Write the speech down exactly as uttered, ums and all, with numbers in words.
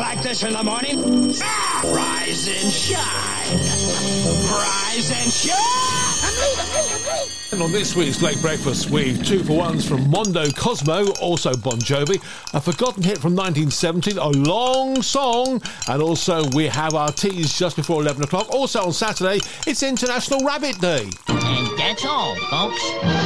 like this in the morning? Ah! Rise and shine. Rise and shine. And on this week's Late Breakfast, we've two for ones from Mondo Cosmo, also Bon Jovi, a forgotten hit from nineteen seventy, a long song, and also we have our teas just before eleven o'clock. Also on Saturday, it's International Rabbit Day. And that's all, folks.